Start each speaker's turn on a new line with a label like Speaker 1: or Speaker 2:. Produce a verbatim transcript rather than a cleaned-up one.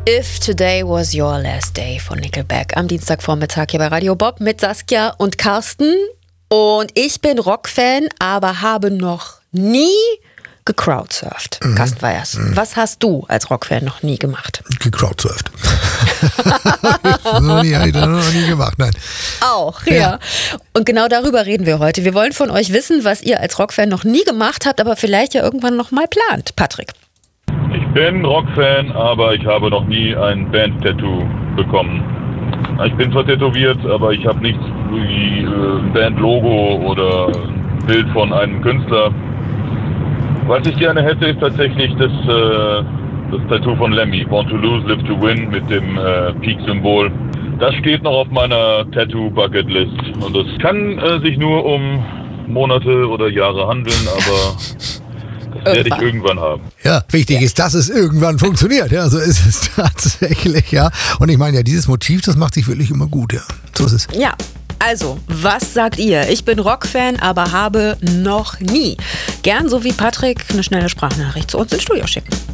Speaker 1: If Today Was Your Last Day von Nickelback am Dienstagvormittag hier bei Radio Bob mit Saskia und Carsten. Und ich bin Rockfan, aber habe noch nie gecrowdsurft. Mhm. Carsten Weyers, mhm. was hast du als Rockfan noch nie gemacht?
Speaker 2: Gecrowdsurft. noch nie, habe ich noch nie gemacht, nein.
Speaker 1: Auch, ja. ja. Und genau darüber reden wir heute. Wir wollen von euch wissen, was ihr als Rockfan noch nie gemacht habt, aber vielleicht ja irgendwann noch mal plant. Patrick.
Speaker 3: Ich bin Rockfan, aber ich habe noch nie ein Band-Tattoo bekommen. Ich bin zwar tätowiert, aber ich habe nichts wie ein Band-Logo oder ein Bild von einem Künstler. Was ich gerne hätte, ist tatsächlich das, äh, das Tattoo von Lemmy, Born to Lose, Live to Win, mit dem äh, Peak-Symbol. Das steht noch auf meiner Tattoo-Bucket-List. Und es kann äh, sich nur um Monate oder Jahre handeln, aber das werde ich irgendwann haben.
Speaker 2: Ja, wichtig ist, dass es irgendwann funktioniert. Ja, so ist es tatsächlich, ja. Und ich meine ja, dieses Motiv, das macht sich wirklich immer gut, ja. So ist es.
Speaker 1: Ja. Also, was sagt ihr? Ich bin Rockfan, aber habe noch nie. Gern so wie Patrick eine schnelle Sprachnachricht zu uns ins Studio schicken.